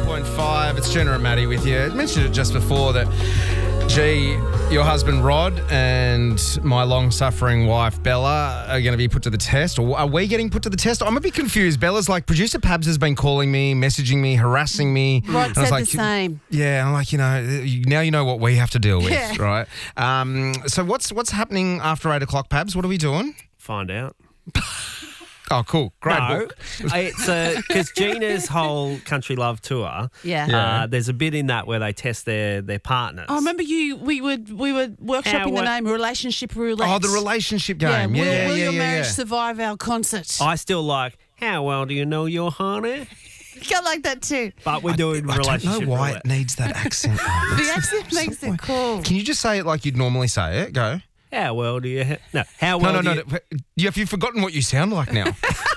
101.5. It's Jenna and Maddie with you. I mentioned it just before that, your husband Rod and my long-suffering wife Bella are going to be put to the test. Or are we getting put to the test? I'm a bit confused. Bella's like, producer Pabs has been calling me, messaging me, harassing me. Rod said the same. Yeah, I'm like, now you know what we have to deal with, Yeah. right? So what's happening after 8 o'clock, Pabs? What are we doing? Find out. Oh, cool. Great No, book. it's because Gina's whole country love tour. Yeah. There's a bit in that where they test their partners. I remember we were workshopping the name Relationship Roulette. Oh, the relationship game. Will your marriage survive our concert? I still like, how well do you know your honey? I like that too. But we're doing I relationship don't know why roulette. it needs that accent. The accent makes it cool. Can you just say it like you'd normally say it? Go. How well do you... No, how well No. Have you forgotten what you sound like now?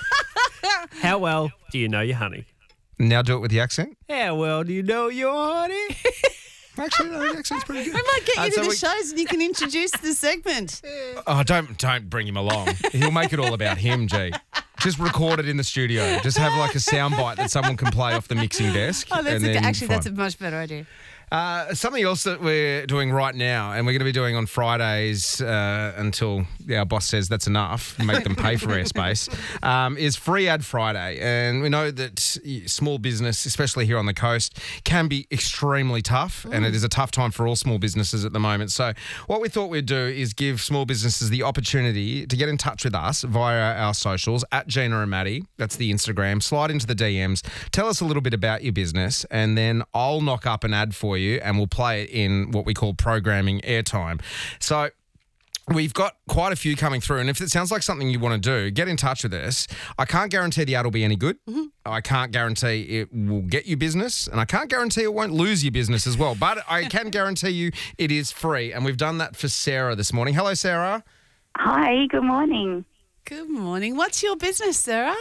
How well do you know your honey? Now do it with the accent. How well do you know your honey? Actually, the accent's pretty good. We might get you So to the shows and you can introduce the segment. Oh, don't bring him along. He'll make it all about him, G. Just record it in the studio. Just have like a soundbite that someone can play off the mixing desk. Oh, that's and then that's a fine. much better idea. Something else that we're doing right now, and we're going to be doing on Fridays until our boss says that's enough, make them pay for airspace, is Free Ad Friday. And we know that small business, especially here on the coast, can be extremely tough, and it is a tough time for all small businesses at the moment. So what we thought we'd do is give small businesses the opportunity to get in touch with us via our socials, at Gina and Maddie. That's the Instagram. Slide into the DMs. Tell us a little bit about your business, and then I'll knock up an ad for you and we'll play it in what we call programming airtime. So we've got quite a few coming through, and if it sounds like something you want to do, get in touch with us. I can't guarantee the ad will be any good. I can't guarantee it will get you business, and I can't guarantee it won't lose you business as well, but I can guarantee you it is free, and we've done that for Sarah this morning. Hello, Sarah. Hi, good morning. Good morning. What's your business, Sarah?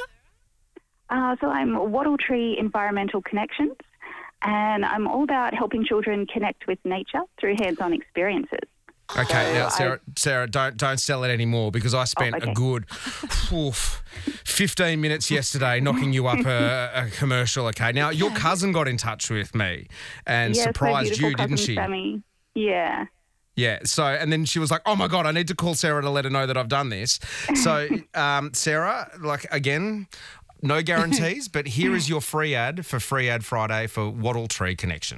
So I'm Wattle Tree Environmental Connections, and I'm all about helping children connect with nature through hands-on experiences. Okay, now Sarah, don't sell it anymore, because I spent a good 15 minutes yesterday knocking you up a commercial. Okay, now your cousin got in touch with me and surprised you, didn't she? Sammy. Yeah. Yeah, so, and then she was like, oh my God, I need to call Sarah to let her know that I've done this. So, Sarah, like, again, no guarantees, but here is your free ad for Free Ad Friday for Wattle Tree Connections.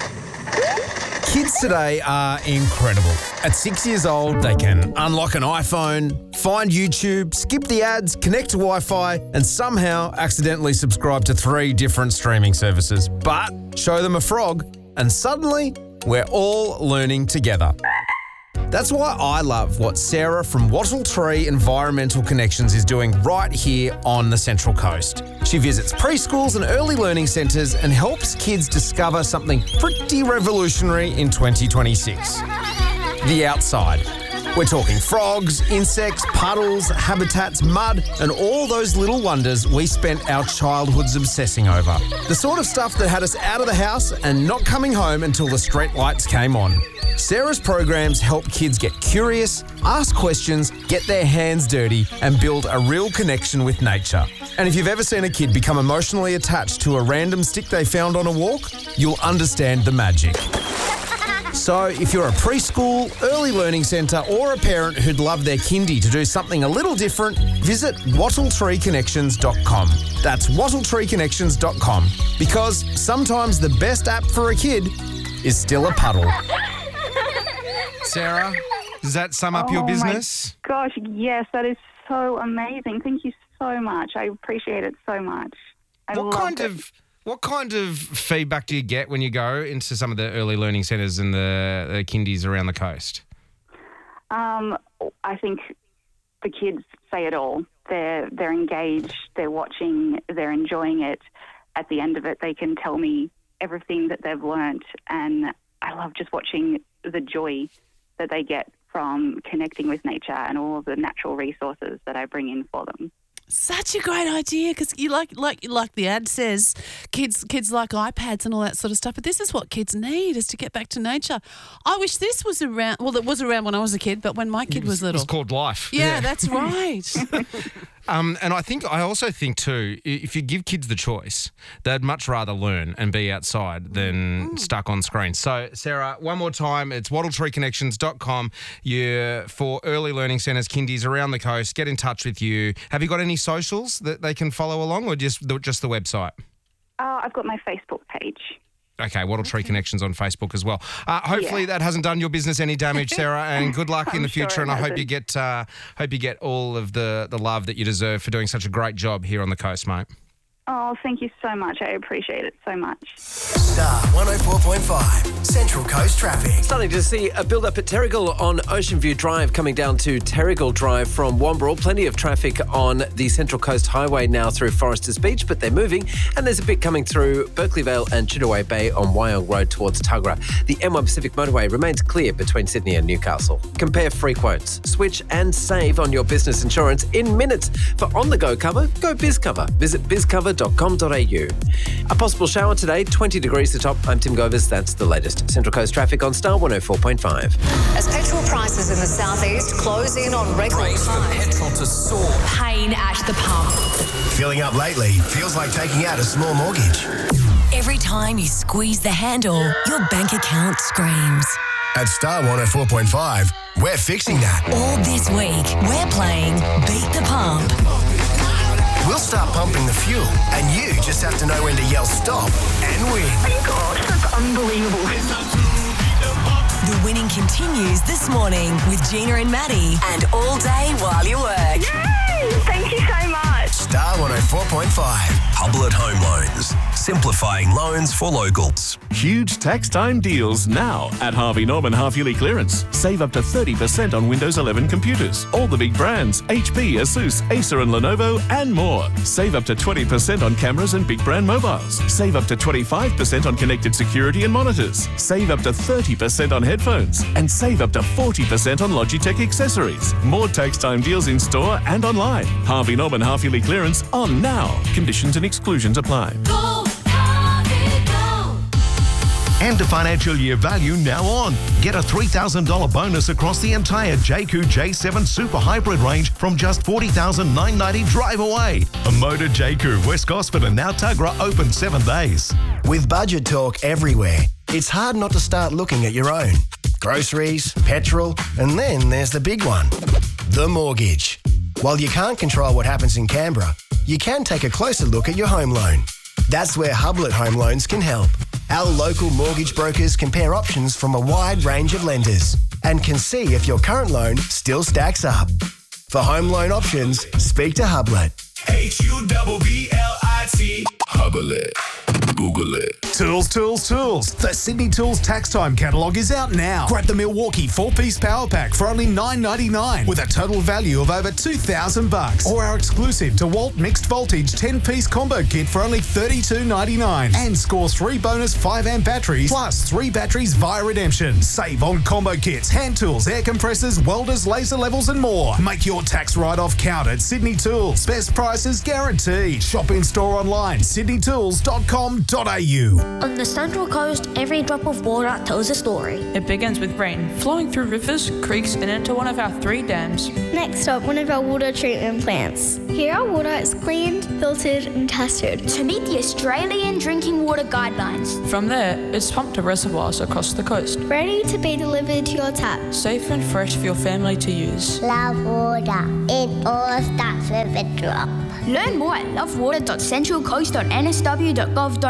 Kids today are incredible. At 6 years old, they can unlock an iPhone, find YouTube, skip the ads, connect to Wi-Fi, and somehow accidentally subscribe to 3 different streaming services. But show them a frog, and suddenly we're all learning together. That's why I love what Sarah from Wattle Tree Environmental Connections is doing right here on the Central Coast. She visits preschools and early learning centres and helps kids discover something pretty revolutionary in 2026. The outside. We're talking frogs, insects, puddles, habitats, mud, and all those little wonders we spent our childhoods obsessing over. The sort of stuff that had us out of the house and not coming home until the street lights came on. Sarah's programs help kids get curious, ask questions, get their hands dirty, and build a real connection with nature. And if you've ever seen a kid become emotionally attached to a random stick they found on a walk, you'll understand the magic. So if you're a preschool, early learning centre, or a parent who'd love their kindy to do something a little different, visit wattletreeconnections.com. That's wattletreeconnections.com, because sometimes the best app for a kid is still a puddle. Sarah, does that sum up your business? Oh my gosh, yes, that is so amazing. Thank you so much. I appreciate it so much. What kind of feedback do you get when you go into some of the early learning centres and the kindies around the coast? I think the kids say it all. They're engaged, they're watching, they're enjoying it. At the end of it, they can tell me everything that they've learnt, and I love just watching the joy that they get from connecting with nature and all of the natural resources that I bring in for them. Such a great idea, because you like the ad says, kids like iPads and all that sort of stuff. But this is what kids need, is to get back to nature. I wish this was around. Well, it was around when I was a kid, but when my kid was little, It's called life. Yeah, that's right. And I also think too, if you give kids the choice, they'd much rather learn and be outside than stuck on screen. So, Sarah, one more time, it's wattletreeconnections.com. For early learning centres, kindies around the coast, get in touch with you. Have you got any socials that they can follow along, or just the website? I've got my Facebook page. Okay, Wattle Tree Connections on Facebook as well. Hopefully that hasn't done your business any damage, Sarah, and good luck in the future. Sure and I hope you get all of the love that you deserve for doing such a great job here on the coast, mate. Oh, thank you so much. I appreciate it so much. Star 104.5, Central Coast Traffic. Starting to see a build-up at Terrigal on Ocean View Drive coming down to Terrigal Drive from Wamberal. Plenty of traffic on the Central Coast Highway now through Foresters Beach, but they're moving. And there's a bit coming through Berkeley Vale and Chittaway Bay on Wyong Road towards Tuggerah. The M1 Pacific Motorway remains clear between Sydney and Newcastle. Compare free quotes, switch and save on your business insurance in minutes. For on-the-go cover, go BizCover. Visit bizcover.com.au. A possible shower today, 20 degrees the top. I'm Tim Govers. That's the latest. Central Coast traffic on Star 104.5. As petrol prices in the southeast close in on record highs. Petrol to soar. Pain at the pump. Filling up lately feels like taking out a small mortgage. Every time you squeeze the handle, your bank account screams. At Star 104.5, we're fixing that. All this week, we're playing Beat the Pump. We'll start pumping the fuel, and you just have to know when to yell stop and win. Oh my gosh, that's unbelievable. The winning continues this morning with Gina and Maddie, and all day while you work. Yay! Thank you so much. Star 104.5. Hublet Home Loans. Simplifying loans for locals. Huge tax time deals now at Harvey Norman Half-Yearly Clearance. Save up to 30% on Windows 11 computers. All the big brands, HP, Asus, Acer and Lenovo and more. Save up to 20% on cameras and big brand mobiles. Save up to 25% on connected security and monitors. Save up to 30% on headphones. And save up to 40% on Logitech accessories. More tax time deals in store and online. Harvey Norman Half-Yearly Clearance on now. Conditions and exclusions apply. End of financial year value now on. Get a $3,000 bonus across the entire Jayco J7 Super Hybrid range from just $40,990 drive away. A Motor Jayco, West Gosford and now Tuggerah open 7 days. With budget talk everywhere, it's hard not to start looking at your own. Groceries, petrol, and then there's the big one, the mortgage. While you can't control what happens in Canberra, you can take a closer look at your home loan. That's where Hublet Home Loans can help. Our local mortgage brokers compare options from a wide range of lenders and can see if your current loan still stacks up. For home loan options, speak to Hublet. HUBBLIT. Hublet. Google it. Tools. The Sydney Tools Tax Time catalogue is out now. Grab the Milwaukee 4-piece power pack for only $9.99 with a total value of over $2,000. Or our exclusive DeWalt mixed voltage 10-piece combo kit for only $32.99. And score 3 bonus 5-amp batteries plus 3 batteries via redemption. Save on combo kits, hand tools, air compressors, welders, laser levels and more. Make your tax write-off count at Sydney Tools. Best prices guaranteed. Shop in store online, sydneytools.com.au. On the Central Coast, every drop of water tells a story. It begins with rain, flowing through rivers, creeks and into one of our 3 dams. Next up, one of our water treatment plants. Here our water is cleaned, filtered and tested to meet the Australian Drinking Water Guidelines. From there, it's pumped to reservoirs across the coast. Ready to be delivered to your tap. Safe and fresh for your family to use. Love water. It all starts with a drop. Learn more at lovewater.centralcoast.nsw.gov.au.